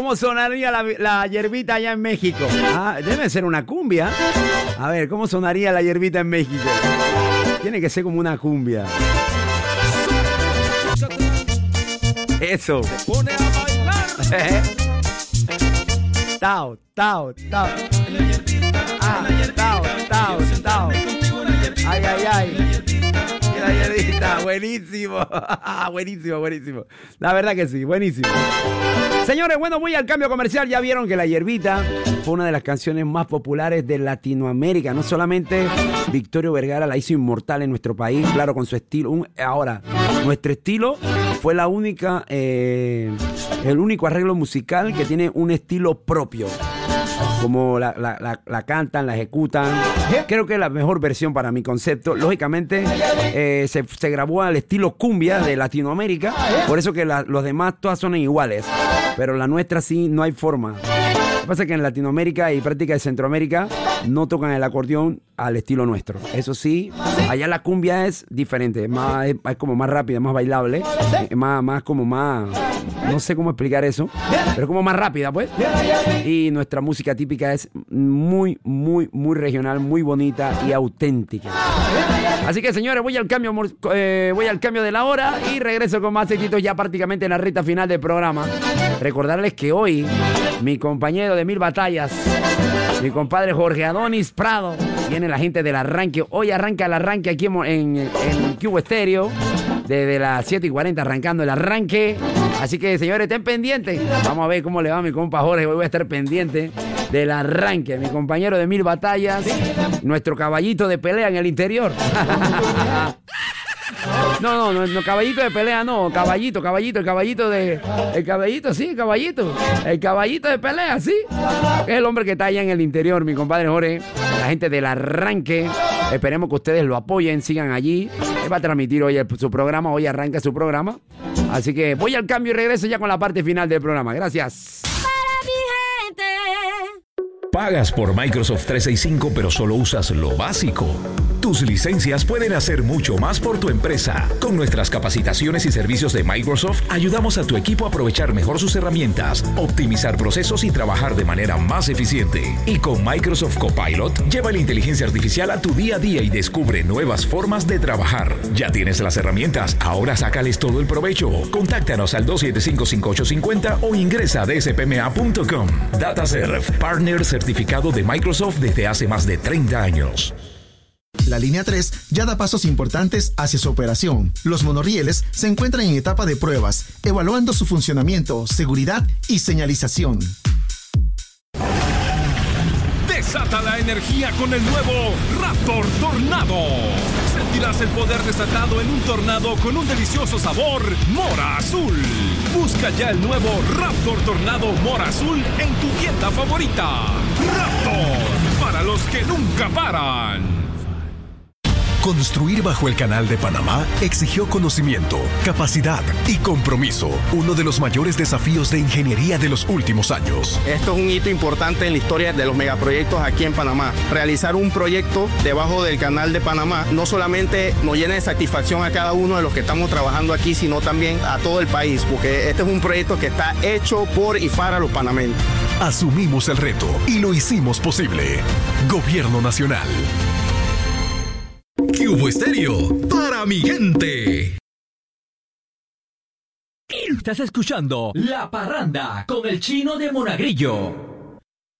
¿cómo sonaría la hierbita allá en México? Ah, debe ser una cumbia. A ver, ¿cómo sonaría la hierbita en México? Tiene que ser como una cumbia. Eso. Se pone a bailar. Tao, tao, tao. La hierbita, Ah, tao, tao, tao. Ay, ay, ay. Y la hierbita, buenísimo. Buenísimo, buenísimo. La verdad que sí, buenísimo. Señores, bueno, voy al cambio comercial. Ya vieron que La Hierbita fue una de las canciones más populares de Latinoamérica. No solamente Victorio Vergara la hizo inmortal en nuestro país, claro, con su estilo. Ahora, nuestro estilo fue la única, el único arreglo musical que tiene un estilo propio. Como la cantan, la ejecutan. Creo que es la mejor versión para mi concepto. Lógicamente, se grabó al estilo cumbia de Latinoamérica. Por eso que los demás todas son iguales. Pero la nuestra sí, no hay forma. Lo que pasa es que en Latinoamérica y práctica de Centroamérica no tocan el acordeón al estilo nuestro. Eso sí, allá la cumbia es diferente. Es como más rápida, más bailable. Más como más... No sé cómo explicar eso, pero como más rápida, pues. Y nuestra música típica es muy, muy, muy regional, muy bonita y auténtica. Así que, señores, voy al cambio de la hora y regreso con más éxitos ya prácticamente en la recta final del programa. Recordarles que hoy mi compañero de 1000 batallas, mi compadre Jorge Adonis Prado, viene la gente del arranque. Hoy arranca el arranque aquí en Cubo Estéreo. Desde las 7:40 arrancando el arranque. Así que, señores, estén pendientes. Vamos a ver cómo le va a mi compa Jorge. Hoy voy a estar pendiente del arranque. Mi compañero de 1000 batallas. Nuestro caballito de pelea en el interior. No, caballito de pelea, no. Caballito, el caballito de... El caballito, sí, el caballito. El caballito de pelea, sí. Es el hombre que está allá en el interior, mi compadre Jorge. La gente del arranque. Esperemos que ustedes lo apoyen, sigan allí. Él va a transmitir hoy su programa. Hoy arranca su programa. Así que voy al cambio y regreso ya con la parte final del programa. Gracias. Pagas por Microsoft 365, pero solo usas lo básico. Tus licencias pueden hacer mucho más por tu empresa. Con nuestras capacitaciones y servicios de Microsoft, ayudamos a tu equipo a aprovechar mejor sus herramientas, optimizar procesos y trabajar de manera más eficiente. Y con Microsoft Copilot, lleva la inteligencia artificial a tu día a día y descubre nuevas formas de trabajar. Ya tienes las herramientas, ahora sácales todo el provecho. Contáctanos al 275-5850 o ingresa a dspma.com. DataServe, partner certificado de Microsoft desde hace más de 30 años. La línea 3 ya da pasos importantes hacia su operación. Los monorrieles se encuentran en etapa de pruebas, evaluando su funcionamiento, seguridad y señalización. Desata la energía con el nuevo Raptor Tornado. Sentirás el poder desatado en un tornado con un delicioso sabor Mora Azul. Busca ya el nuevo Raptor Tornado Mora Azul en tu tienda favorita. Raptor, para los que nunca paran. Construir bajo el Canal de Panamá exigió conocimiento, capacidad y compromiso, uno de los mayores desafíos de ingeniería de los últimos años. Esto es un hito importante en la historia de los megaproyectos aquí en Panamá. Realizar un proyecto debajo del Canal de Panamá no solamente nos llena de satisfacción a cada uno de los que estamos trabajando aquí, sino también a todo el país, porque este es un proyecto que está hecho por y para los panameños. Asumimos el reto y lo hicimos posible. Gobierno Nacional. Cubo Estéreo, para mi gente. Estás escuchando La Parranda con el Chino de Monagrillo.